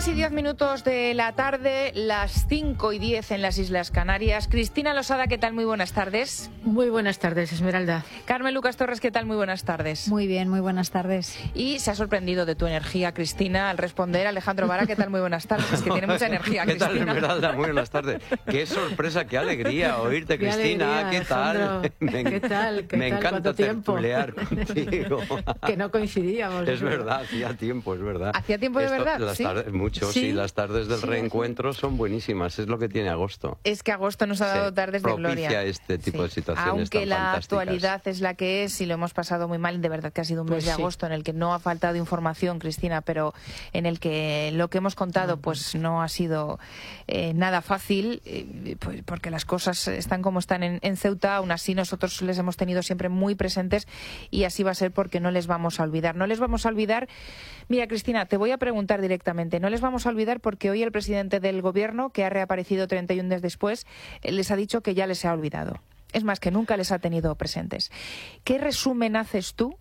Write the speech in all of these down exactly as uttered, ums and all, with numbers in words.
Y diez minutos de la tarde, las cinco y diez en las Islas Canarias. Cristina Losada, ¿qué tal? Muy buenas tardes. Muy buenas tardes, Esmeralda. Carmen Lucas Torres, ¿qué tal? Muy buenas tardes. Muy bien, muy buenas tardes. Y se ha sorprendido de tu energía, Cristina, al responder. Alejandro Vara, ¿qué tal? Muy buenas tardes. Es que tiene mucha energía, ¿Qué Cristina. tal, Esmeralda? Muy buenas tardes. Qué sorpresa, qué alegría oírte, Qué Cristina. alegría, ¿Qué tal? Alejandro. Me, ¿Qué tal? ¿Qué me tal? encanta ¿Cuánto tiempo? tertulear contigo. Que no coincidíamos. Es ¿no? verdad, hacía tiempo, es verdad. ¿Hacía tiempo de Esto, verdad? Las ¿Sí? tardes, mucho, sí. Sí. Las tardes del Sí, reencuentro son buenísimas. Es lo que tiene agosto. Es que agosto nos ha dado Sí, tardes de propicia gloria. este tipo Sí. de situaciones Aunque tan la fantásticas. actualidad es la que es y lo hemos pasado muy mal, de verdad que ha sido un mes Pues de sí. agosto en el que no ha faltado información, Cristina, pero en el que lo que hemos contado pues no ha sido eh, nada fácil, eh, pues porque las cosas están como están en, en Ceuta. Aún así nosotros les hemos tenido siempre muy presentes y así va a ser porque no les vamos a olvidar. No les vamos a olvidar. Mira, Cristina, te voy a preguntar directamente. No les vamos a olvidar porque hoy el presidente del Gobierno, que ha reaparecido treinta y un días después, eh, les ha dicho que ya les ha olvidado. Es más, que nunca les ha tenido presentes. ¿Qué resumen haces tú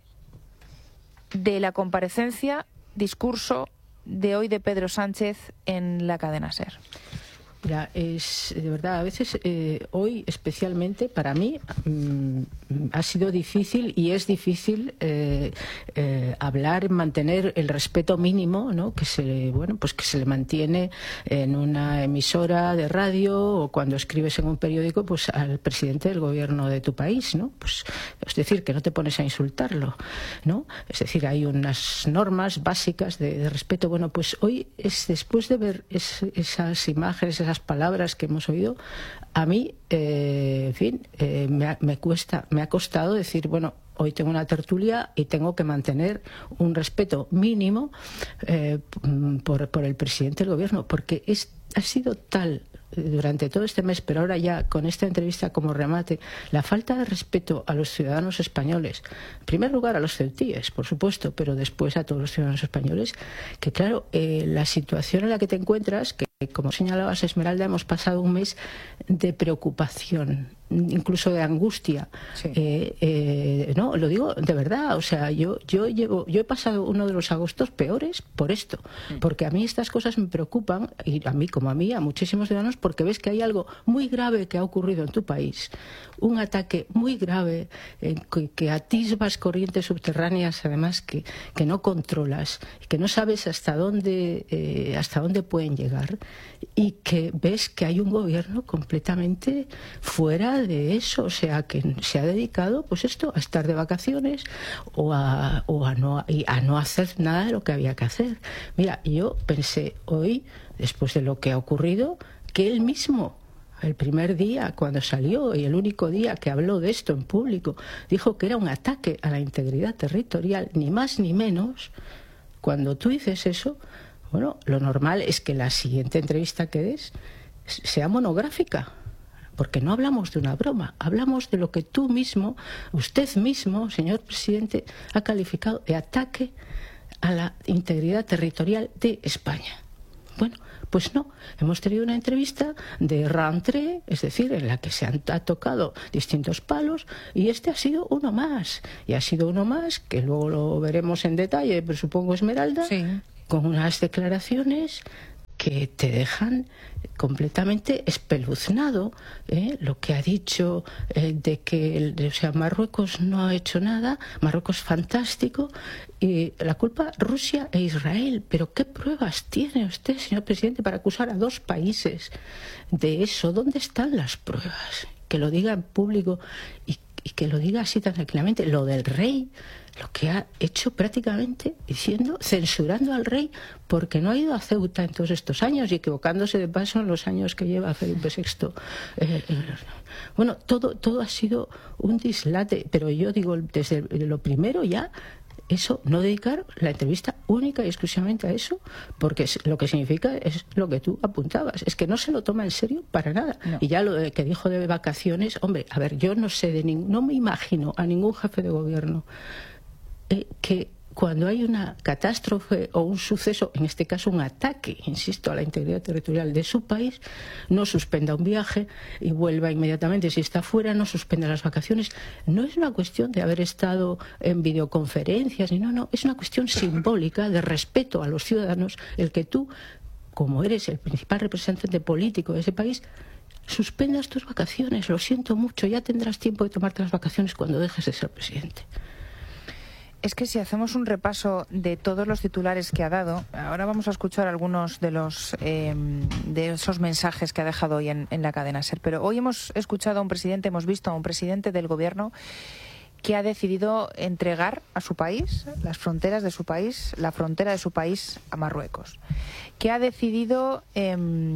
de la comparecencia, discurso de hoy de Pedro Sánchez en la cadena SER? Mira, es de verdad, a veces eh, hoy especialmente para mí mmm, ha sido difícil y es difícil eh, eh, hablar, mantener el respeto mínimo, ¿no? Que se, bueno, pues que se le mantiene en una emisora de radio o cuando escribes en un periódico, pues al presidente del gobierno de tu país, ¿no? Pues es decir, que no te pones a insultarlo, ¿no? Es decir, hay unas normas básicas de, de respeto. Bueno, pues hoy es después de ver es, esas imágenes, esas Las palabras que hemos oído, a mí, eh, en fin, eh, me, ha, me cuesta, me ha costado decir, bueno, hoy tengo una tertulia y tengo que mantener un respeto mínimo eh, por, por el presidente del gobierno, porque es, ha sido tal durante todo este mes, pero ahora ya con esta entrevista como remate, la falta de respeto a los ciudadanos españoles, en primer lugar a los ceutíes, por supuesto, pero después a todos los ciudadanos españoles, que claro, eh, la situación en la que te encuentras, que como señalabas, Esmeralda, hemos pasado un mes de preocupación, incluso de angustia. Sí. Eh, eh, no, lo digo de verdad, o sea, yo, yo llevo, yo he pasado uno de los agostos peores por esto, porque a mí estas cosas me preocupan, y a mí como a mí, a muchísimos ciudadanos, porque ves que hay algo muy grave que ha ocurrido en tu país, un ataque muy grave eh, que, que atisbas corrientes subterráneas, además que, que no controlas, que no sabes hasta dónde, eh, hasta dónde pueden llegar, y que ves que hay un gobierno completamente fuera de eso, o sea, que se ha dedicado, pues esto, a estar de vacaciones o a, o a, no, a no hacer nada de lo que había que hacer. Mira, yo pensé hoy, después de lo que ha ocurrido, que él mismo, el primer día cuando salió y el único día que habló de esto en público, dijo que era un ataque a la integridad territorial, ni más ni menos. Cuando tú dices eso, bueno, lo normal es que la siguiente entrevista que des sea monográfica, porque no hablamos de una broma, hablamos de lo que tú mismo, usted mismo, señor presidente, ha calificado de ataque a la integridad territorial de España. Bueno, pues no, hemos tenido una entrevista de rentrée, es decir, en la que se han ha tocado distintos palos, y este ha sido uno más, y ha sido uno más, que luego lo veremos en detalle, pero supongo, Esmeralda, Sí. con unas declaraciones que te dejan completamente espeluznado, ¿eh? Lo que ha dicho eh, de que el, o sea, Marruecos no ha hecho nada, Marruecos fantástico, y la culpa Rusia e Israel. Pero ¿qué pruebas tiene usted, señor presidente, para acusar a dos países de eso? ¿Dónde están las pruebas? Que lo diga en público y, y que lo diga así tan tranquilamente. Lo del rey, lo que ha hecho prácticamente diciendo, censurando al rey porque no ha ido a Ceuta en todos estos años y equivocándose de paso en los años que lleva Felipe sexto. Eh, eh, bueno, todo, todo ha sido un dislate, pero yo digo, desde lo primero ya, eso, no dedicar la entrevista única y exclusivamente a eso, porque es, lo que significa es lo que tú apuntabas, es que no se lo toma en serio para nada. No. Y ya lo de, que dijo de vacaciones, hombre, a ver, yo no sé de ningún, no me imagino a ningún jefe de gobierno eh, que cuando hay una catástrofe o un suceso, en este caso un ataque, insisto, a la integridad territorial de su país, no suspenda un viaje y vuelva inmediatamente. Si está fuera, no suspenda las vacaciones. No es una cuestión de haber estado en videoconferencias, ni no, no, es una cuestión simbólica de respeto a los ciudadanos, el que tú como eres el principal representante político de ese país, suspendas tus vacaciones. Lo siento mucho, ya tendrás tiempo de tomarte las vacaciones cuando dejes de ser presidente. Es que si hacemos un repaso de todos los titulares que ha dado, ahora vamos a escuchar algunos de los eh, de esos mensajes que ha dejado hoy en, en la cadena SER. Pero hoy hemos escuchado a un presidente, hemos visto a un presidente del gobierno que ha decidido entregar a su país, las fronteras de su país, la frontera de su país a Marruecos, que ha decidido eh,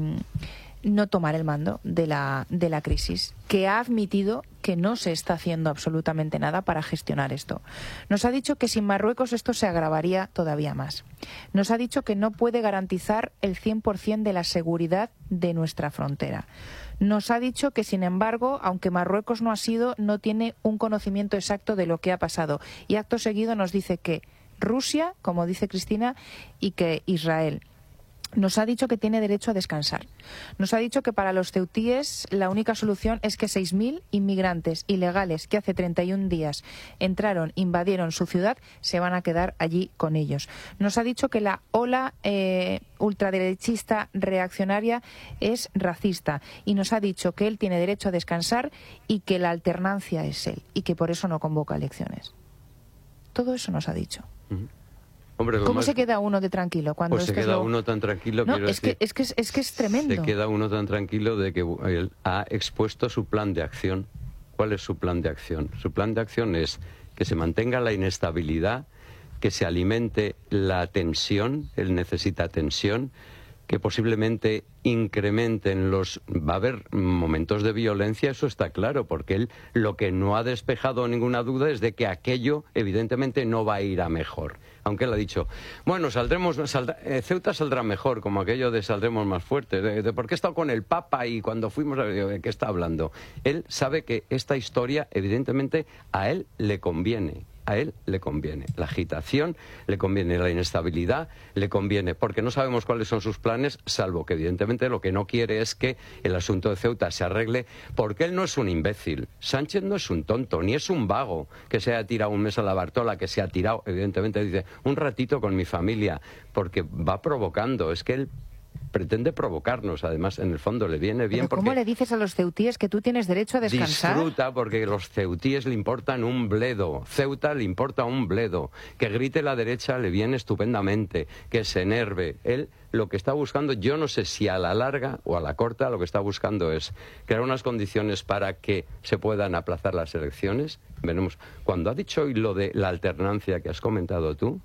no tomar el mando de la, de la crisis, que ha admitido que no se está haciendo absolutamente nada para gestionar esto. Nos ha dicho que sin Marruecos esto se agravaría todavía más. Nos ha dicho que no puede garantizar el cien por ciento de la seguridad de nuestra frontera. Nos ha dicho que, sin embargo, aunque Marruecos no ha sido, no tiene un conocimiento exacto de lo que ha pasado. Y acto seguido nos dice que Rusia, como dice Cristina, y que Israel. Nos ha dicho que tiene derecho a descansar. Nos ha dicho que para los ceutíes la única solución es que seis mil inmigrantes ilegales que hace treinta y un días entraron, invadieron su ciudad, se van a quedar allí con ellos. Nos ha dicho que la ola eh, ultraderechista reaccionaria es racista y nos ha dicho que él tiene derecho a descansar y que la alternancia es él y que por eso no convoca elecciones. Todo eso nos ha dicho. Uh-huh. Hombre, ¿Cómo más, se queda uno de tranquilo cuando pues se esto queda es lo... uno tan tranquilo? No, quiero es, decir, que, es, que es, es que es tremendo. Se queda uno tan tranquilo de que él ha expuesto su plan de acción. ¿Cuál es su plan de acción? Su plan de acción es que se mantenga la inestabilidad, que se alimente la tensión, él necesita tensión, que posiblemente incrementen los... Va a haber momentos de violencia, eso está claro, porque él lo que no ha despejado ninguna duda es de que aquello evidentemente no va a ir a mejor. Aunque él ha dicho, bueno, saldremos, saldrá, eh, Ceuta saldrá mejor, como aquello de saldremos más fuertes, de, de por qué he estado con el Papa y cuando fuimos, ¿de qué está hablando? Él sabe que esta historia evidentemente a él le conviene. A él le conviene la agitación, le conviene la inestabilidad, le conviene, porque no sabemos cuáles son sus planes, salvo que evidentemente lo que no quiere es que el asunto de Ceuta se arregle, porque él no es un imbécil, Sánchez no es un tonto, ni es un vago que se haya tirado un mes a la Bartola, que se ha tirado, evidentemente dice, un ratito con mi familia, porque va provocando, es que él pretende provocarnos, además en el fondo le viene bien. ¿Pero porque cómo le dices a los ceutíes que tú tienes derecho a descansar? Disfruta, porque los ceutíes le importan un bledo, Ceuta le importa un bledo, que grite la derecha le viene estupendamente, que se enerve. Él lo que está buscando, yo no sé si a la larga o a la corta, lo que está buscando es crear unas condiciones para que se puedan aplazar las elecciones. Veremos. Cuando ha dicho hoy lo de la alternancia que has comentado tú,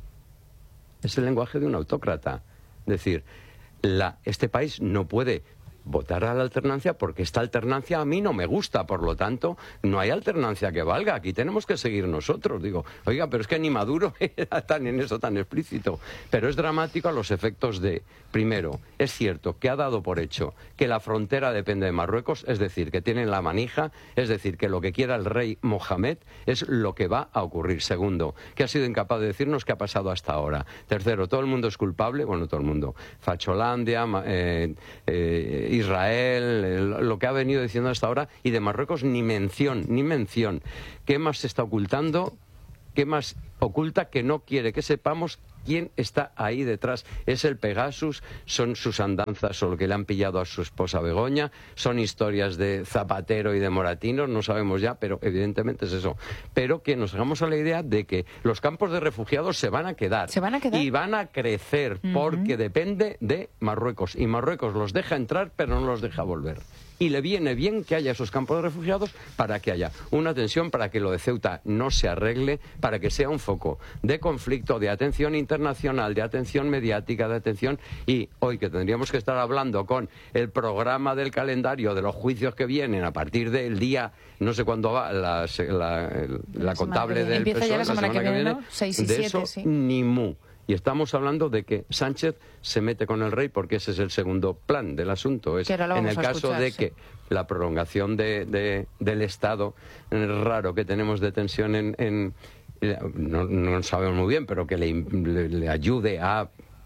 es el lenguaje de un autócrata. Es decir, La, este país no puede votar a la alternancia porque esta alternancia a mí no me gusta, por lo tanto no hay alternancia que valga, aquí tenemos que seguir nosotros. Digo, oiga, pero es que ni Maduro era tan en eso tan explícito, pero es dramático a los efectos de, primero, es cierto que ha dado por hecho que la frontera depende de Marruecos, es decir, que tienen la manija, es decir, que lo que quiera el rey Mohamed es lo que va a ocurrir. Segundo, que ha sido incapaz de decirnos qué ha pasado hasta ahora. Tercero, todo el mundo es culpable, bueno, todo el mundo, Facholandia, eh, eh, Israel, lo que ha venido diciendo hasta ahora, y de Marruecos ni mención, ni mención. ¿Qué más se está ocultando? ¿Qué más oculta que no quiere que sepamos quién está ahí detrás? Es el Pegasus, son sus andanzas o lo que le han pillado a su esposa Begoña, son historias de Zapatero y de Moratinos, no sabemos ya, pero evidentemente es eso. Pero que nos hagamos a la idea de que los campos de refugiados se van a quedar. ¿Se van a quedar? Y van a crecer, uh-huh. porque depende de Marruecos. Y Marruecos los deja entrar, pero no los deja volver. Y le viene bien que haya esos campos de refugiados para que haya una tensión, para que lo de Ceuta no se arregle, para que sea un foco de conflicto, de atención internacional, de atención mediática, de atención. Y hoy que tendríamos que estar hablando con el programa del calendario de los juicios que vienen a partir del día, no sé cuándo va, la, la, la contable del P S O E, ya la semana, la semana que, que viene, ¿no? seis y de siete, eso sí. Ni mu. Y estamos hablando de que Sánchez se mete con el rey porque ese es el segundo plan del asunto. Es en el caso escuchar, de sí. que la prolongación de, de, del Estado, es raro que tenemos de tensión en... en no, no sabemos muy bien, pero que le, le, le ayude a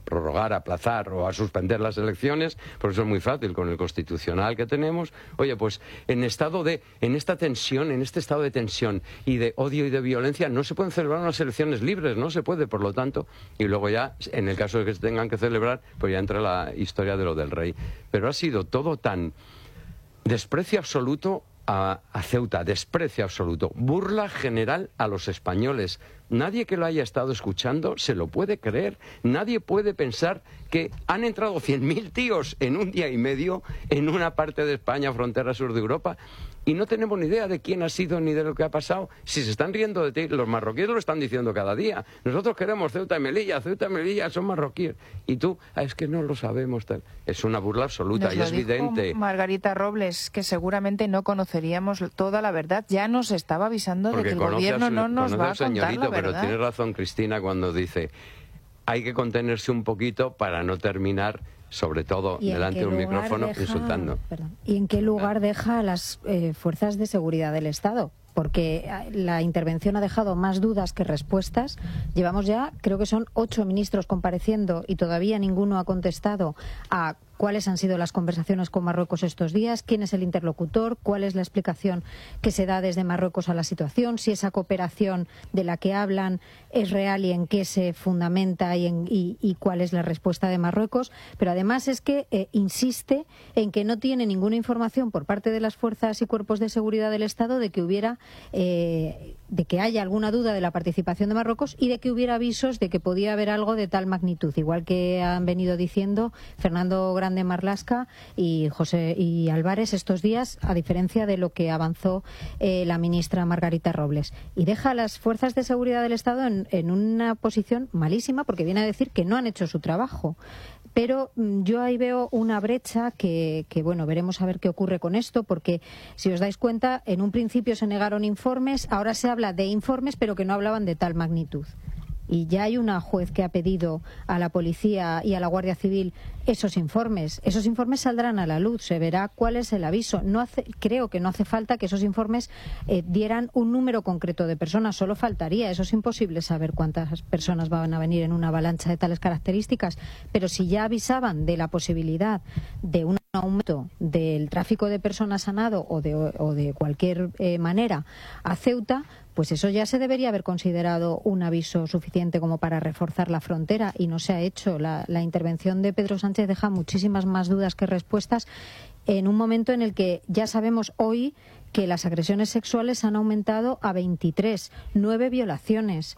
prorrogar, aplazar o a suspender las elecciones, porque eso es muy fácil con el constitucional que tenemos. Oye, pues en estado de, en esta tensión, en este estado de tensión y de odio y de violencia, no se pueden celebrar unas elecciones libres, no se puede, por lo tanto, y luego ya, en el caso de que se tengan que celebrar, pues ya entra la historia de lo del rey. Pero ha sido todo tan desprecio absoluto a, a Ceuta, desprecio absoluto, burla general a los españoles. Nadie que lo haya estado escuchando se lo puede creer. Nadie puede pensar que han entrado cien mil tíos en un día y medio en una parte de España, frontera sur de Europa, y no tenemos ni idea de quién ha sido ni de lo que ha pasado. Si se están riendo de ti, los marroquíes lo están diciendo cada día. Nosotros queremos Ceuta y Melilla, Ceuta y Melilla son marroquíes. Y tú, ah, es que no lo sabemos. Tal. Es una burla absoluta. Nos y lo es dijo evidente. Margarita Robles, que seguramente no conoceríamos toda la verdad. Ya nos estaba avisando Porque de que el gobierno su, no nos va a contar señorito, la verdad. Pero tiene razón Cristina cuando dice hay que contenerse un poquito para no terminar, sobre todo delante de un micrófono, deja, insultando. Perdón, ¿y en qué lugar deja a las eh, fuerzas de seguridad del Estado? Porque la intervención ha dejado más dudas que respuestas. Llevamos ya, creo que son ocho ministros compareciendo y todavía ninguno ha contestado a cuáles han sido las conversaciones con Marruecos estos días, quién es el interlocutor, cuál es la explicación que se da desde Marruecos a la situación, si esa cooperación de la que hablan es real y en qué se fundamenta y, en, y, y cuál es la respuesta de Marruecos. Pero además es que eh, insiste en que no tiene ninguna información por parte de las fuerzas y cuerpos de seguridad del Estado de que hubiera eh, de que haya alguna duda de la participación de Marruecos y de que hubiera avisos de que podía haber algo de tal magnitud, igual que han venido diciendo Fernando Grande Marlaska y José y Álvarez estos días, a diferencia de lo que avanzó eh, la ministra Margarita Robles. Y deja a las fuerzas de seguridad del Estado en, en una posición malísima, porque viene a decir que no han hecho su trabajo. Pero yo ahí veo una brecha que, que, bueno, veremos a ver qué ocurre con esto, porque si os dais cuenta, en un principio se negaron informes, ahora se habla de informes, pero que no hablaban de tal magnitud. Y ya hay una juez que ha pedido a la policía y a la Guardia Civil esos informes. Esos informes saldrán a la luz, se verá cuál es el aviso. No hace, creo que no hace falta que esos informes eh, dieran un número concreto de personas, solo faltaría. Eso es imposible saber cuántas personas van a venir en una avalancha de tales características. Pero si ya avisaban de la posibilidad de un aumento del tráfico de personas a nado o de, o de cualquier eh, manera a Ceuta, pues eso ya se debería haber considerado un aviso suficiente como para reforzar la frontera, y no se ha hecho. La, la intervención de Pedro Sánchez deja muchísimas más dudas que respuestas en un momento en el que ya sabemos hoy que las agresiones sexuales han aumentado a veintitrés, nueve violaciones.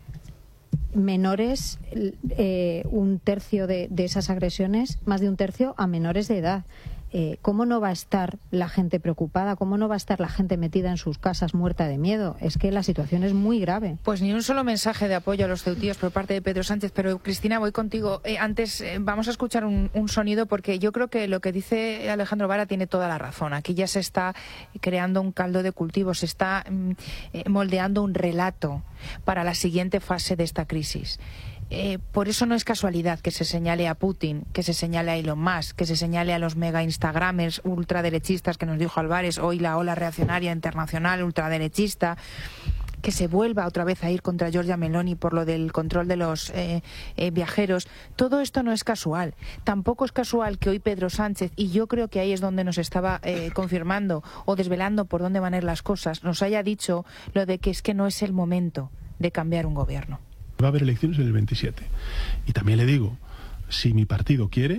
Menores, eh, un tercio de, de esas agresiones, más de un tercio a menores de edad. Eh, ¿Cómo no va a estar la gente preocupada? ¿Cómo no va a estar la gente metida en sus casas muerta de miedo? Es que la situación es muy grave. Pues ni un solo mensaje de apoyo a los ceutíes por parte de Pedro Sánchez. Pero, Cristina, voy contigo. Eh, antes eh, vamos a escuchar un, un sonido, porque yo creo que lo que dice Alejandro Vara tiene toda la razón. Aquí ya se está creando un caldo de cultivo, se está mm, eh, moldeando un relato para la siguiente fase de esta crisis. Eh, por eso no es casualidad que se señale a Putin, que se señale a Elon Musk, que se señale a los mega instagramers ultraderechistas que nos dijo Álvarez, hoy la ola reaccionaria internacional ultraderechista, que se vuelva otra vez a ir contra Giorgia Meloni por lo del control de los eh, eh, viajeros. Todo esto no es casual. Tampoco es casual que hoy Pedro Sánchez, y yo creo que ahí es donde nos estaba eh, confirmando o desvelando por dónde van a ir las cosas, nos haya dicho lo de que es que no es el momento de cambiar un gobierno. Va a haber elecciones en el veintisiete. Y también le digo, si mi partido quiere,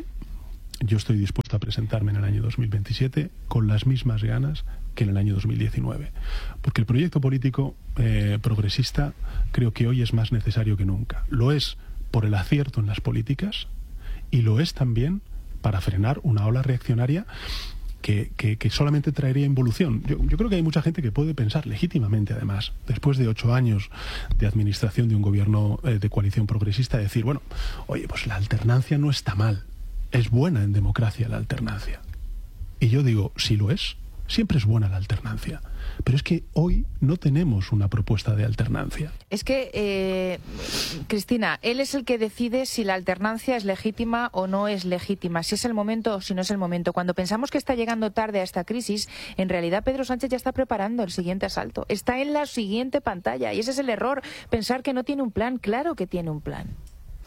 yo estoy dispuesto a presentarme en el año dos mil veintisiete con las mismas ganas que en el año dos mil diecinueve. Porque el proyecto político eh, progresista creo que hoy es más necesario que nunca. Lo es por el acierto en las políticas y lo es también para frenar una ola reaccionaria Que, que, que solamente traería involución. Yo, yo creo que hay mucha gente que puede pensar legítimamente, además, después de ocho años de administración de un gobierno eh, de coalición progresista, decir, bueno, oye, pues la alternancia no está mal, es buena en democracia la alternancia. Y yo digo, si lo es, siempre es buena la alternancia. Pero es que hoy no tenemos una propuesta de alternancia. Es que, eh, Cristina, él es el que decide si la alternancia es legítima o no es legítima, si es el momento o si no es el momento. Cuando pensamos que está llegando tarde a esta crisis, en realidad Pedro Sánchez ya está preparando el siguiente asalto. Está en la siguiente pantalla y ese es el error, pensar que no tiene un plan. Claro que tiene un plan.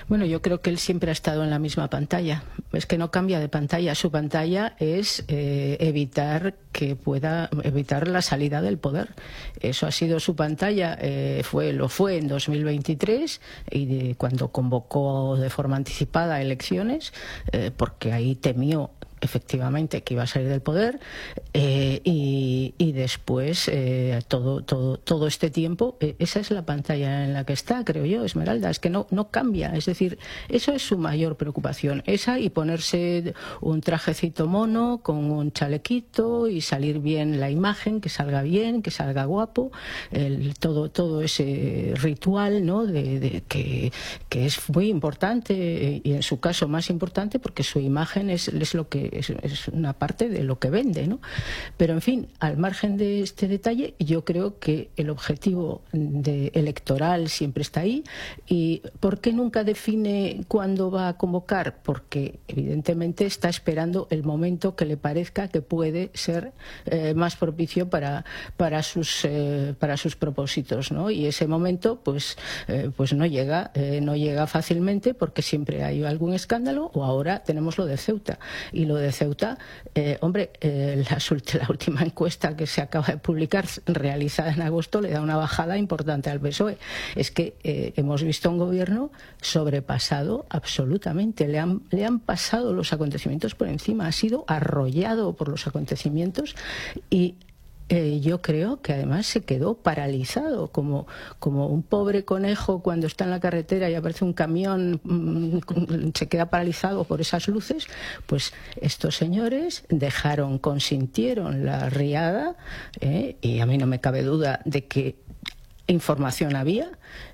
Bueno, yo creo que él siempre ha estado en la misma pantalla. Es que no cambia de pantalla. Su pantalla es eh, evitar que pueda evitar la salida del poder. Eso ha sido su pantalla. Eh, fue lo fue en dos mil veintitrés y de, cuando convocó de forma anticipada elecciones, eh, porque ahí temió efectivamente que iba a salir del poder, eh, y, y después eh, todo todo todo este tiempo eh, esa es la pantalla en la que está, creo yo, Esmeralda. Es que no no cambia, es decir, eso es su mayor preocupación, esa y ponerse un trajecito mono con un chalequito y salir bien la imagen, que salga bien, que salga guapo, el, todo todo ese ritual, ¿no? de, de que, que es muy importante, eh, y en su caso más importante porque su imagen es, es lo que Es, es una parte de lo que vende, ¿no? Pero, en fin, al margen de este detalle, yo creo que el objetivo de electoral siempre está ahí. ¿Y por qué nunca define cuándo va a convocar? Porque, evidentemente, está esperando el momento que le parezca que puede ser eh, más propicio para, para, sus, eh, para sus propósitos, ¿no? Y ese momento, pues, eh, pues no llega, eh, no llega fácilmente porque siempre hay algún escándalo, o ahora tenemos lo de Ceuta. Y lo de Ceuta, eh, hombre, eh, la, la última encuesta que se acaba de publicar, realizada en agosto, le da una bajada importante al P S O E. Es que eh, hemos visto un gobierno sobrepasado absolutamente. Le han, le han pasado los acontecimientos por encima. Ha sido arrollado por los acontecimientos y Eh, yo creo que además se quedó paralizado, como, como un pobre conejo cuando está en la carretera y aparece un camión, mmm, se queda paralizado por esas luces. Pues estos señores dejaron, consintieron la riada, eh, y a mí no me cabe duda de que información había.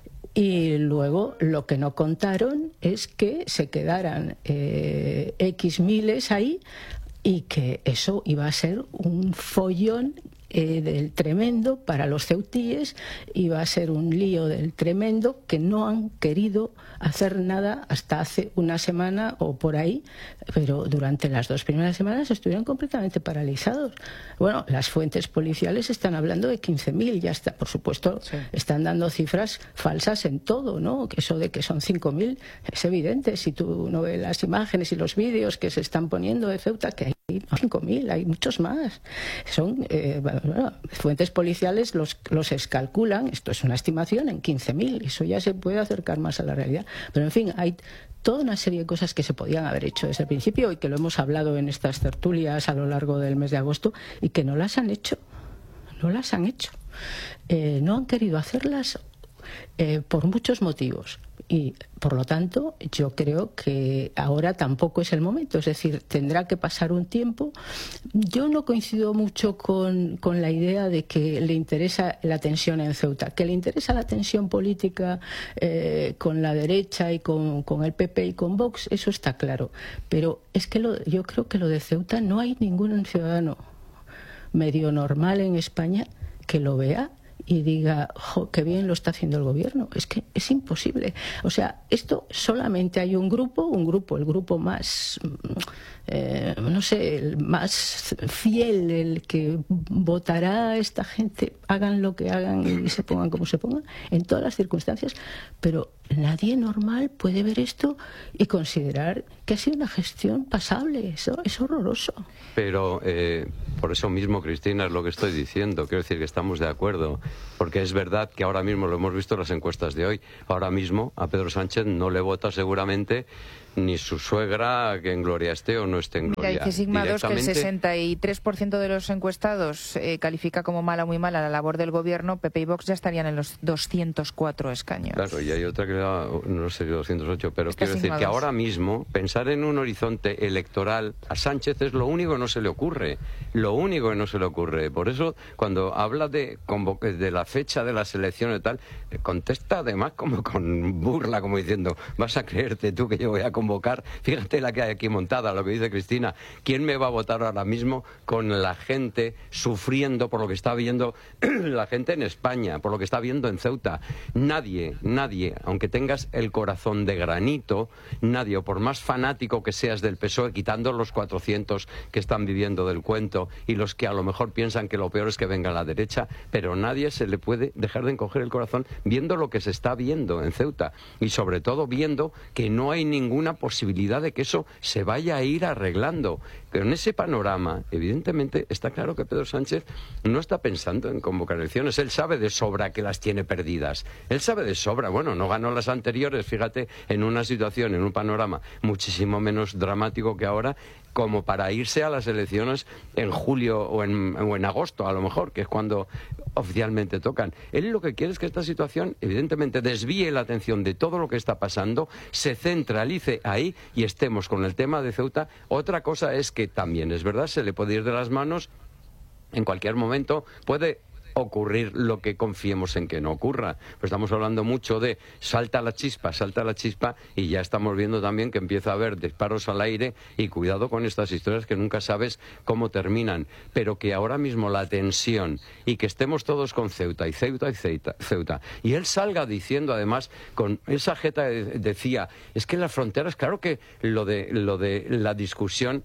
Y luego lo que no contaron es que se quedaran eh, X miles ahí y que eso iba a ser un follón Eh, del tremendo para los ceutíes, iba a ser un lío del tremendo, que no han querido hacer nada hasta hace una semana o por ahí, pero durante las dos primeras semanas estuvieron completamente paralizados. Bueno, las fuentes policiales están hablando de quince mil, ya está, por supuesto, sí. Están dando cifras falsas en todo, ¿no? Que eso de que son cinco mil es evidente, si tú no ves las imágenes y los vídeos que se están poniendo de Ceuta, que hay cinco mil, hay muchos más. Son eh, bueno, fuentes policiales los, los escalculan, esto es una estimación, en quince mil, eso ya se puede acercar más a la realidad. Pero, en fin, hay toda una serie de cosas que se podían haber hecho desde el principio y que lo hemos hablado en estas tertulias a lo largo del mes de agosto y que no las han hecho, no las han hecho. Eh, no han querido hacerlas eh, por muchos motivos. Y, por lo tanto, yo creo que ahora tampoco es el momento. Es decir, tendrá que pasar un tiempo. Yo no coincido mucho con, con la idea de que le interesa la tensión en Ceuta. Que le interesa la tensión política eh, con la derecha y con, con el P P y con Vox, eso está claro. Pero es que lo, yo creo que lo de Ceuta no hay ningún ciudadano medio normal en España que lo vea y diga, jo, qué bien lo está haciendo el gobierno. Es que es imposible. O sea, esto solamente hay un grupo, un grupo, el grupo más, eh, no sé, el más fiel, el que votará a esta gente, hagan lo que hagan y se pongan como se pongan, en todas las circunstancias. Pero nadie normal puede ver esto y considerar que ha sido una gestión pasable. Eso es horroroso. Pero eh, por eso mismo, Cristina, es lo que estoy diciendo. Quiero decir que estamos de acuerdo. Porque es verdad que ahora mismo, lo hemos visto en las encuestas de hoy, ahora mismo a Pedro Sánchez no le vota seguramente ni su suegra, que en gloria esté o no esté en gloria. Mira, dice Sigma dos que el sesenta y tres por ciento de los encuestados eh, califica como mala o muy mala la labor del gobierno. P P y Vox ya estarían en los doscientos cuatro escaños. Claro, y hay otra que era, no sé, doscientos ocho, pero Está quiero decir que ahora mismo pensar en un horizonte electoral a Sánchez es lo único que no se le ocurre. Lo único que no se le ocurre. Por eso, cuando habla de, de la fecha de las elecciones y tal, contesta además como con burla, como diciendo, vas a creerte tú que yo voy a convocar convocar, fíjate la que hay aquí montada, lo que dice Cristina, ¿quién me va a votar ahora mismo con la gente sufriendo por lo que está viendo la gente en España, por lo que está viendo en Ceuta? Nadie, nadie, aunque tengas el corazón de granito, nadie, o por más fanático que seas del P S O E, quitando los cuatrocientos que están viviendo del cuento y los que a lo mejor piensan que lo peor es que venga la derecha, pero nadie se le puede dejar de encoger el corazón viendo lo que se está viendo en Ceuta y sobre todo viendo que no hay ninguna posibilidad de que eso se vaya a ir arreglando. Pero en ese panorama, evidentemente, está claro que Pedro Sánchez no está pensando en convocar elecciones. Él sabe de sobra que las tiene perdidas. Él sabe de sobra. Bueno, no ganó las anteriores, fíjate, en una situación, en un panorama muchísimo menos dramático que ahora, como para irse a las elecciones en julio o en, o en agosto, a lo mejor, que es cuando oficialmente tocan. Él lo que quiere es que esta situación, evidentemente, desvíe la atención de todo lo que está pasando, se centralice ahí y estemos con el tema de Ceuta. Otra cosa es que también, es verdad, se le puede ir de las manos en cualquier momento, puede ocurrir lo que confiemos en que no ocurra. Pues estamos hablando mucho de salta la chispa, salta la chispa, y ya estamos viendo también que empieza a haber disparos al aire, y cuidado con estas historias que nunca sabes cómo terminan, pero que ahora mismo la tensión y que estemos todos con Ceuta y Ceuta y Ceuta, Ceuta y él salga diciendo además con esa jeta, decía, es que las fronteras, claro que lo de, lo de la discusión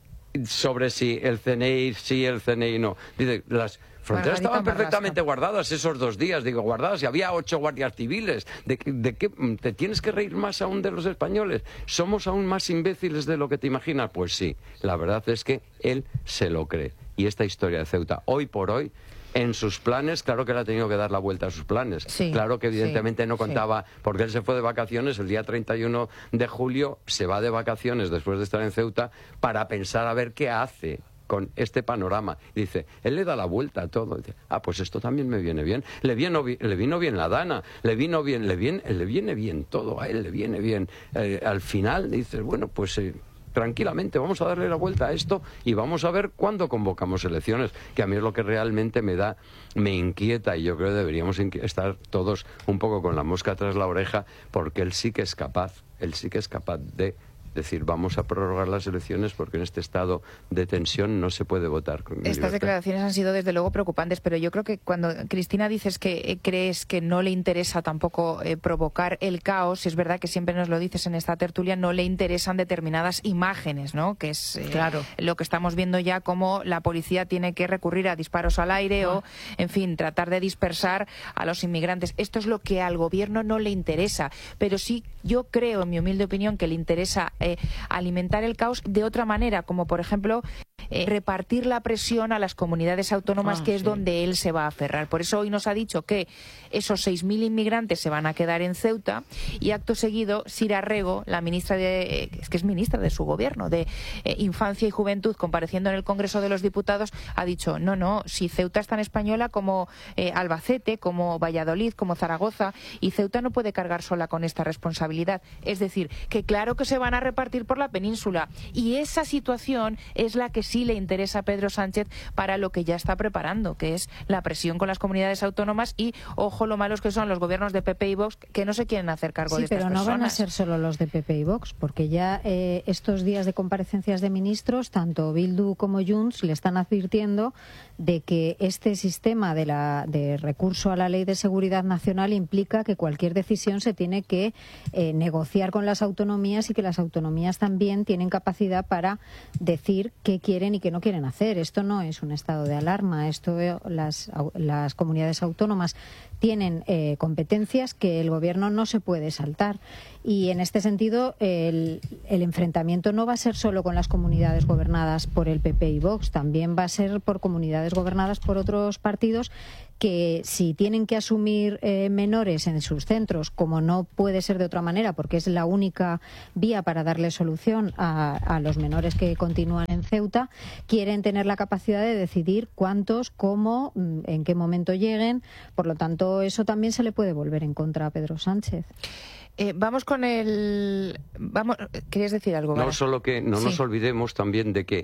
sobre si el C N I sí, el C N I no, dice, las fronteras Margarita estaban perfectamente Marlasca. guardadas esos dos días, digo, guardadas, y había ocho guardias civiles. ¿De, de qué te tienes que reír más aún de los españoles? ¿Somos aún más imbéciles de lo que te imaginas? Pues sí, la verdad es que él se lo cree. Y esta historia de Ceuta, hoy por hoy, en sus planes, claro que le ha tenido que dar la vuelta a sus planes. Sí, claro que evidentemente sí, no contaba, sí. porque él se fue de vacaciones el día treinta y uno de julio, se va de vacaciones después de estar en Ceuta para pensar a ver qué hace con este panorama. Y dice, él le da la vuelta a todo. Dice, ah, pues esto también me viene bien. Le vino, le vino bien la Dana, le vino bien, le viene, le viene bien todo a él, le viene bien. Eh, al final dices, bueno, pues eh, tranquilamente vamos a darle la vuelta a esto y vamos a ver cuándo convocamos elecciones, que a mí es lo que realmente me da, me inquieta, y yo creo que deberíamos estar todos un poco con la mosca tras la oreja, porque él sí que es capaz, él sí que es capaz de decir, vamos a prorrogar las elecciones porque en este estado de tensión no se puede votar con Estas libertad. declaraciones han sido desde luego preocupantes, pero yo creo que cuando, Cristina, dices que eh, crees que no le interesa tampoco eh, provocar el caos, es verdad que siempre nos lo dices en esta tertulia, no le interesan determinadas imágenes, ¿no? Que es eh, Claro. lo que estamos viendo ya, como la policía tiene que recurrir a disparos al aire Ah. o, en fin, tratar de dispersar a los inmigrantes. Esto es lo que al gobierno no le interesa, pero sí yo creo, en mi humilde opinión, que le interesa Eh, alimentar el caos de otra manera, como por ejemplo eh, repartir la presión a las comunidades autónomas, Ah, que es sí. donde él se va a aferrar. Por eso hoy nos ha dicho que esos seis mil inmigrantes se van a quedar en Ceuta, y acto seguido Sira Rego, la ministra de, eh, es que es ministra de su gobierno, de eh, Infancia y Juventud, compareciendo en el Congreso de los Diputados, ha dicho, no, no, si Ceuta es tan española como eh, Albacete, como Valladolid, como Zaragoza, y Ceuta no puede cargar sola con esta responsabilidad. Es decir, que claro que se van a repartir por la península, y esa situación es la que sí le interesa a Pedro Sánchez para lo que ya está preparando, que es la presión con las comunidades autónomas, y ojo lo malos que son los gobiernos de P P y Vox, que no se quieren hacer cargo Sí, de estas pero no personas. van a ser solo los de P P y Vox, porque ya eh, estos días de comparecencias de ministros, tanto Bildu como Junts le están advirtiendo de que este sistema de, la, de recurso a la Ley de Seguridad Nacional implica que cualquier decisión se tiene que eh, negociar con las autonomías, y que las autonomías también tienen capacidad para decir qué quieren y qué no quieren hacer. Esto no es un estado de alarma. Esto eh, las, las comunidades autónomas tienen eh, competencias que el gobierno no se puede saltar. Y en este sentido, el, el enfrentamiento no va a ser solo con las comunidades gobernadas por el P P y Vox, también va a ser por comunidades gobernadas por otros partidos que, si tienen que asumir eh, menores en sus centros, como no puede ser de otra manera, porque es la única vía para darle solución a, a los menores que continúan en Ceuta, quieren tener la capacidad de decidir cuántos, cómo, en qué momento lleguen. Por lo tanto, eso también se le puede volver en contra a Pedro Sánchez. Eh, vamos con el... Vamos, ¿querías decir algo? No, Vara? solo que no Sí. nos olvidemos también de que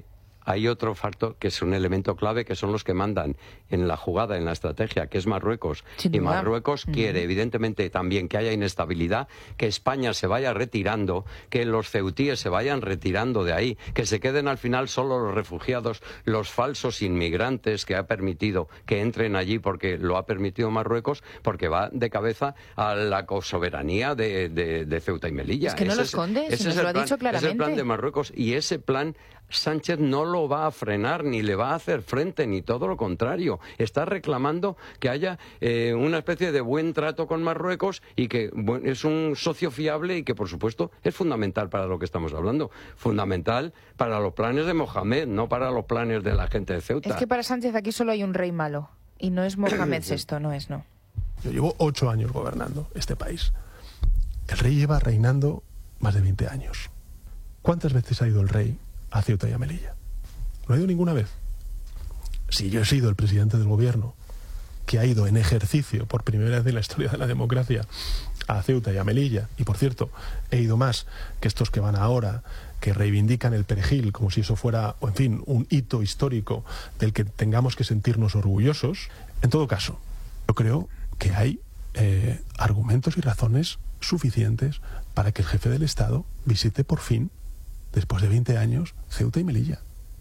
hay otro factor que es un elemento clave, que son los que mandan en la jugada, en la estrategia, que es Marruecos. Sin y duda. Marruecos mm. quiere, evidentemente, también que haya inestabilidad, que España se vaya retirando, que los ceutíes se vayan retirando de ahí, que se queden al final solo los refugiados, los falsos inmigrantes que ha permitido que entren allí porque lo ha permitido Marruecos, porque va de cabeza a la soberanía de, de, de Ceuta y Melilla. Es que no ese lo es, esconde, ese si nos es el lo ha plan, dicho claramente. Es el plan de Marruecos, y ese plan Sánchez no lo va a frenar, ni le va a hacer frente, ni todo lo contrario. Está reclamando que haya eh, una especie de buen trato con Marruecos, y que bueno, es un socio fiable, y que por supuesto es fundamental para lo que estamos hablando, fundamental para los planes de Mohamed, no para los planes de la gente de Ceuta. Es que para Sánchez aquí solo hay un rey malo, y no es Mohamed sexto, no es, no. Yo llevo ocho años gobernando este país. El rey lleva reinando más de veinte años. ¿Cuántas veces ha ido el rey a Ceuta y a Melilla? No ha ido ninguna vez. Si yo he sido el presidente del gobierno que ha ido en ejercicio por primera vez en la historia de la democracia a Ceuta y a Melilla, y por cierto, he ido más que estos que van ahora, que reivindican el perejil como si eso fuera, o en fin, un hito histórico del que tengamos que sentirnos orgullosos. En todo caso, yo creo que hay eh, argumentos y razones suficientes para que el jefe del Estado visite por fin, después de veinte años, Ceuta y Melilla.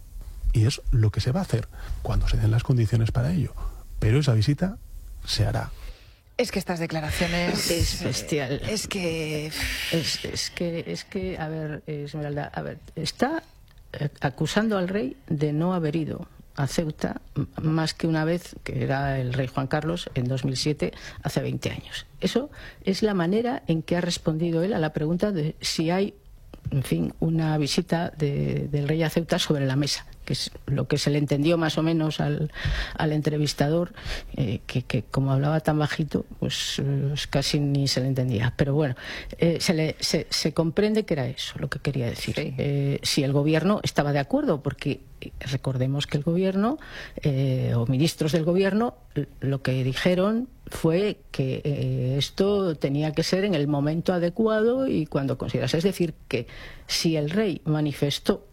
Y es lo que se va a hacer cuando se den las condiciones para ello. Pero esa visita se hará. Es que estas declaraciones... Es bestial. Es que... Es, es que, es que, a ver, Esmeralda, a ver, está acusando al rey de no haber ido a Ceuta más que una vez, que era el rey Juan Carlos, en dos mil siete, hace veinte años. Eso es la manera en que ha respondido él a la pregunta de si hay, en fin, una visita de, del rey a Ceuta sobre la mesa, que es lo que se le entendió más o menos al, al entrevistador, eh, que, que como hablaba tan bajito, pues eh, casi ni se le entendía. Pero bueno, eh, se, le, se, se comprende que era eso lo que quería decir. Sí. Eh, si el gobierno estaba de acuerdo, porque recordemos que el gobierno, eh, o ministros del gobierno, lo que dijeron fue que eh, esto tenía que ser en el momento adecuado y cuando considerase. Es decir, que si el rey manifestó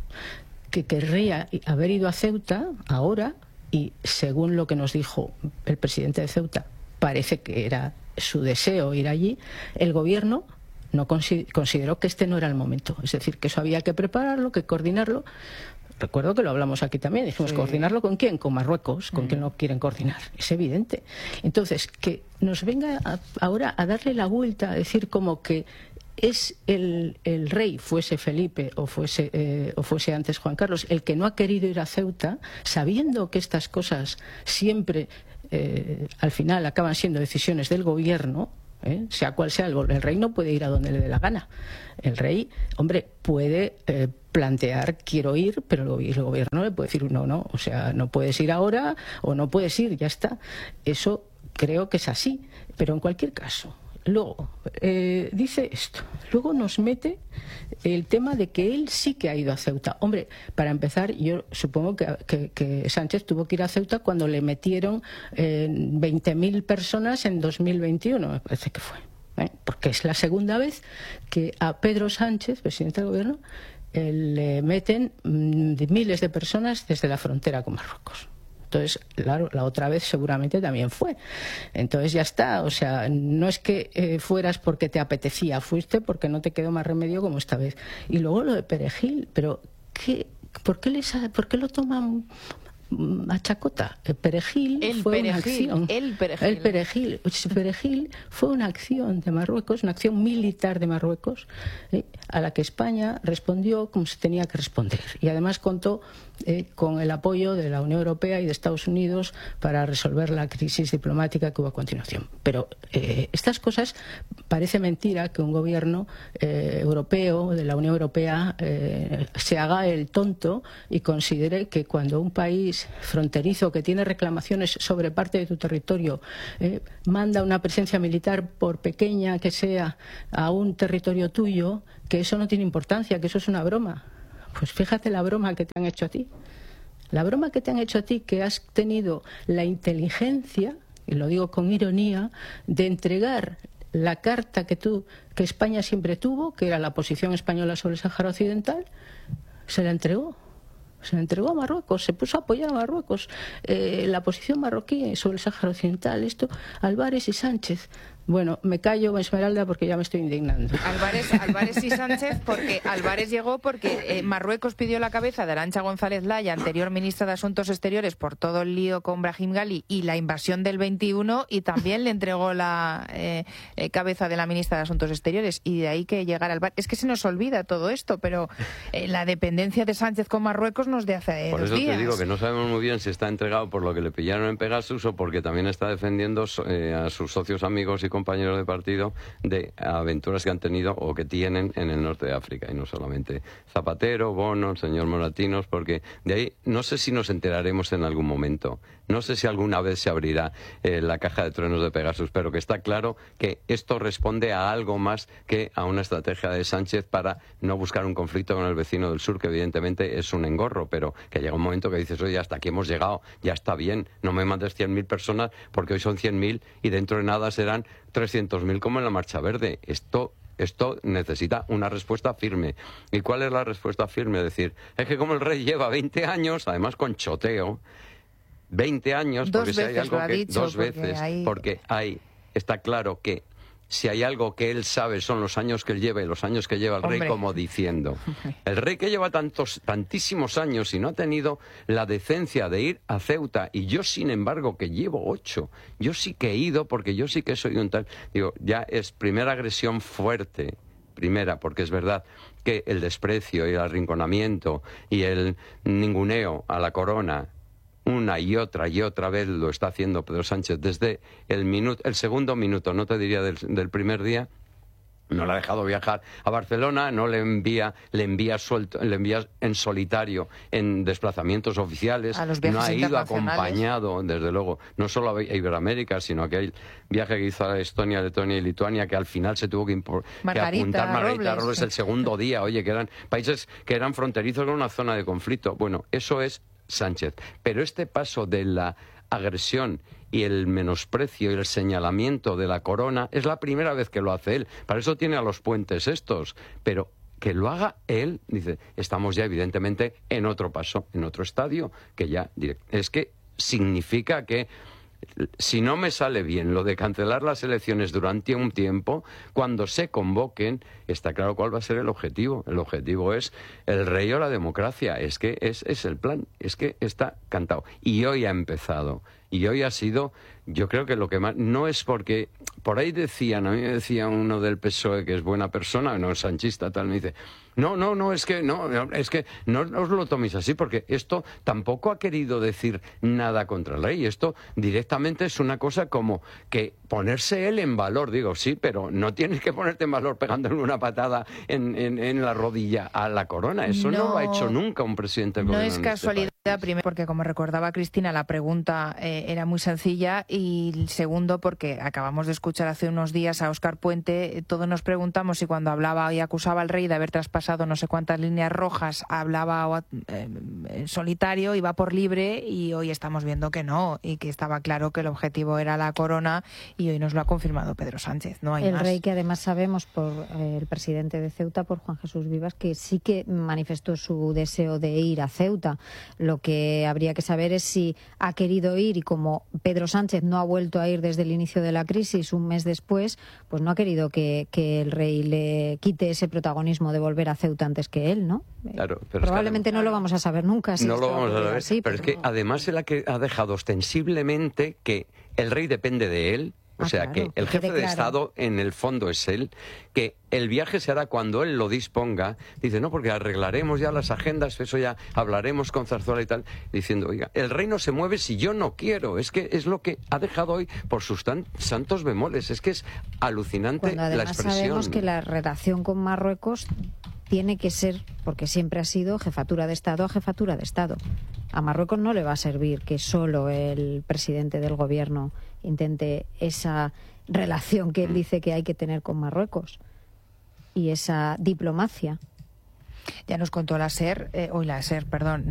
que querría haber ido a Ceuta ahora, y según lo que nos dijo el presidente de Ceuta, parece que era su deseo ir allí, el gobierno no consideró que este no era el momento. Es decir, que eso había que prepararlo, que coordinarlo. Recuerdo que lo hablamos aquí también, dijimos, sí. ¿Coordinarlo con quién? Con Marruecos, con mm. quien no quieren coordinar, es evidente. Entonces, que nos venga a, ahora a darle la vuelta, a decir como que es el, el rey, fuese Felipe o fuese, eh, o fuese antes Juan Carlos, el que no ha querido ir a Ceuta, sabiendo que estas cosas siempre, eh, al final, acaban siendo decisiones del gobierno, ¿eh? Sea cual sea el, el rey no puede ir a donde le dé la gana. El rey, hombre, puede eh, plantear quiero ir, pero el gobierno le puede decir no, no, o sea, no puedes ir ahora o no puedes ir, ya está. Eso creo que es así, pero en cualquier caso. Luego, eh, dice esto, luego nos mete el tema de que él sí que ha ido a Ceuta. Hombre, para empezar, yo supongo que, que, que Sánchez tuvo que ir a Ceuta cuando le metieron eh, veinte mil personas en dos mil veintiuno, me parece que fue. ¿eh? Porque es la segunda vez que a Pedro Sánchez, presidente del gobierno, eh, le meten mm, de miles de personas desde la frontera con Marruecos. Entonces, claro, la otra vez seguramente también fue. Entonces ya está, o sea, no es que eh, fueras porque te apetecía, fuiste porque no te quedó más remedio como esta vez. Y luego lo de Perejil, pero ¿qué, por, qué les ha, ¿por qué lo toman a chacota? El Perejil el fue perejil, una acción. El Perejil. El Perejil. El Perejil fue una acción de Marruecos, una acción militar de Marruecos, ¿eh? a la que España respondió como se tenía que responder. Y además contó eh, con el apoyo de la Unión Europea y de Estados Unidos para resolver la crisis diplomática que hubo a continuación. Pero eh, estas cosas, parece mentira que un gobierno eh, europeo, de la Unión Europea, eh, se haga el tonto y considere que cuando un país fronterizo que tiene reclamaciones sobre parte de tu territorio eh, manda una presencia militar, por pequeña que sea, a un territorio tuyo, que eso no tiene importancia, que eso es una broma. Pues fíjate la broma que te han hecho a ti. La broma que te han hecho a ti, que has tenido la inteligencia, y lo digo con ironía, de entregar la carta que tú, que España siempre tuvo, que era la posición española sobre el Sáhara Occidental, se la entregó. Se entregó a Marruecos, se puso a apoyar a Marruecos. Eh, la posición marroquí sobre el Sáhara Occidental, esto, Álvarez y Sánchez. Bueno, me callo, Esmeralda, porque ya me estoy indignando. Álvarez, Álvarez y Sánchez, porque Álvarez llegó porque eh, Marruecos pidió la cabeza de Arantxa González Laya, anterior ministra de Asuntos Exteriores, por todo el lío con Brahim Ghali y la invasión del veintiuno, y también le entregó la eh, eh, cabeza de la ministra de Asuntos Exteriores, y de ahí que llegara Álvarez. Es que se nos olvida todo esto, pero eh, la dependencia de Sánchez con Marruecos nos de hace por dos eso días. te digo que no sabemos muy bien si está entregado por lo que le pillaron en Pegasus o porque también está defendiendo eh, a sus socios, amigos y compañeros de partido de aventuras que han tenido o que tienen en el norte de África, y no solamente Zapatero, Bono, el señor Moratinos, porque de ahí no sé si nos enteraremos en algún momento, no sé si alguna vez se abrirá eh, la caja de truenos de Pegasus, pero que está claro que esto responde a algo más que a una estrategia de Sánchez para no buscar un conflicto con el vecino del sur, que evidentemente es un engorro, pero que llega un momento que dices, oye, hasta aquí hemos llegado, ya está bien, no me mandes cien mil personas porque hoy son cien mil y dentro de nada serán trescientos mil como en la Marcha Verde. Esto Esto necesita una respuesta firme. ¿Y cuál es la respuesta firme? Es decir, es que como el rey lleva veinte años, además con choteo, veinte años, dos porque si hay algo lo ha que dicho, dos porque veces, hay... porque hay, está claro que si hay algo que él sabe son los años que él lleva y los años que lleva el Hombre. rey, como diciendo, el rey que lleva tantos, tantísimos años y no ha tenido la decencia de ir a Ceuta, y yo sin embargo que llevo ocho, yo sí que he ido porque yo sí que soy un tal, digo, ya es primera agresión fuerte, primera, porque es verdad que el desprecio y el arrinconamiento y el ninguneo a la corona una y otra y otra vez lo está haciendo Pedro Sánchez desde el minuto, el segundo minuto, no te diría del, del primer día. No le ha dejado viajar a Barcelona, no le envía, le envía suelto, le envía en solitario en desplazamientos oficiales, a los no ha ido internacionales. acompañado, desde luego, no solo a Iberoamérica, sino a aquel viaje que hizo a Estonia, Letonia y Lituania, que al final se tuvo que, impor, Margarita que apuntar Margarita Robles, Robles sí. el segundo día, oye, que eran países que eran fronterizos con una zona de conflicto. Bueno, eso es Sánchez. Pero este paso de la agresión y el menosprecio y el señalamiento de la corona es la primera vez que lo hace él. Para eso tiene a los puentes estos. Pero que lo haga él, dice, estamos ya evidentemente en otro paso, en otro estadio, que ya es que significa que si no me sale bien lo de cancelar las elecciones durante un tiempo, cuando se convoquen, está claro cuál va a ser el objetivo. El objetivo es el rey o la democracia. Es que es, es el plan, es que está cantado. Y hoy ha empezado. Y hoy ha sido, yo creo que lo que más, no es porque, por ahí decían, a mí me decía uno del P S O E que es buena persona, no es sanchista, tal, me dice, no, no, no, es que no, es que no os lo toméis así, porque esto tampoco ha querido decir nada contra el rey, esto directamente es una cosa como que ponerse él en valor, digo, sí, pero no tienes que ponerte en valor pegándole una patada en, en, en la rodilla a la corona, eso no, no lo ha hecho nunca un presidente del no gobierno. Es casualidad, este primero porque como recordaba Cristina, la pregunta eh, era muy sencilla, y segundo porque acabamos de escuchar hace unos días a Óscar Puente, todos nos preguntamos si cuando hablaba y acusaba al rey de haber traspasado no sé cuántas líneas rojas, hablaba eh, en solitario, iba por libre, y hoy estamos viendo que no, y que estaba claro que el objetivo era la corona, y hoy nos lo ha confirmado Pedro Sánchez, no hay el más. rey, que además sabemos por eh, el presidente de Ceuta, por Juan Jesús Vivas, que sí que manifestó su deseo de ir a Ceuta. Lo que habría que saber es si ha querido ir, y como Pedro Sánchez no ha vuelto a ir desde el inicio de la crisis, un mes después, pues no ha querido que, que el rey le quite ese protagonismo de volver a Ceuta antes que él, ¿no? Claro, pero probablemente es que no lo vamos a saber nunca. Si no esto lo vamos a saber, así, pero, pero es que además él ha, que, ha dejado ostensiblemente que el rey depende de él. O ah, sea, claro, que el jefe claro. de Estado en el fondo es él, que el viaje se hará cuando él lo disponga. Dice, no, porque arreglaremos ya las agendas, eso ya hablaremos con Zarzuela y tal, diciendo, oiga, el rey no se mueve si yo no quiero. Es que es lo que ha dejado hoy por sus tan, santos bemoles. Es que es alucinante Cuando además la expresión. Sabemos que la relación con Marruecos tiene que ser, porque siempre ha sido jefatura de Estado a jefatura de Estado. A Marruecos no le va a servir que solo el presidente del gobierno intente esa relación que él dice que hay que tener con Marruecos y esa diplomacia. Ya nos contó la SER, eh, hoy la SER, perdón.